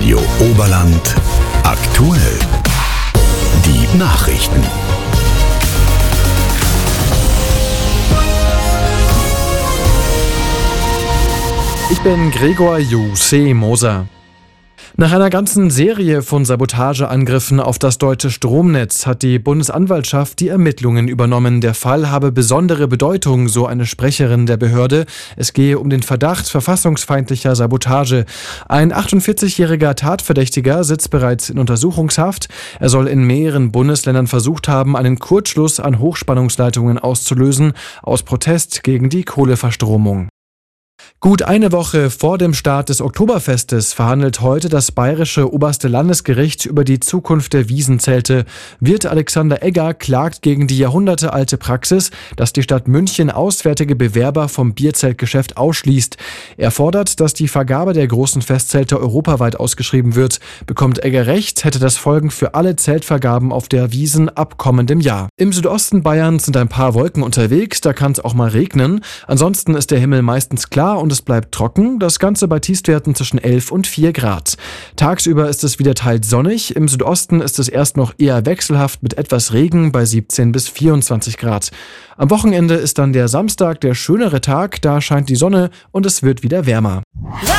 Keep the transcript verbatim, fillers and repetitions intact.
Radio Oberland aktuell. Die Nachrichten. Ich bin Gregor Jussi Moser. Nach einer ganzen Serie von Sabotageangriffen auf das deutsche Stromnetz hat die Bundesanwaltschaft die Ermittlungen übernommen. Der Fall habe besondere Bedeutung, so eine Sprecherin der Behörde. Es gehe um den Verdacht verfassungsfeindlicher Sabotage. Ein achtundvierzigjähriger Tatverdächtiger sitzt bereits in Untersuchungshaft. Er soll in mehreren Bundesländern versucht haben, einen Kurzschluss an Hochspannungsleitungen auszulösen, aus Protest gegen die Kohleverstromung. Gut eine Woche vor dem Start des Oktoberfestes verhandelt heute das Bayerische Oberste Landesgericht über die Zukunft der Wiesenzelte. Wirt Alexander Egger klagt gegen die jahrhundertealte Praxis, dass die Stadt München auswärtige Bewerber vom Bierzeltgeschäft ausschließt. Er fordert, dass die Vergabe der großen Festzelte europaweit ausgeschrieben wird. Bekommt Egger recht, hätte das Folgen für alle Zeltvergaben auf der Wiesn ab kommendem Jahr. Im Südosten Bayerns sind ein paar Wolken unterwegs, da kann es auch mal regnen. Ansonsten ist der Himmel meistens klar und es bleibt trocken, das Ganze bei Tiefstwerten zwischen elf und vier Grad. Tagsüber ist es wieder teils sonnig, im Südosten ist es erst noch eher wechselhaft mit etwas Regen bei siebzehn bis vierundzwanzig Grad. Am Wochenende ist dann der Samstag der schönere Tag, da scheint die Sonne und es wird wieder wärmer.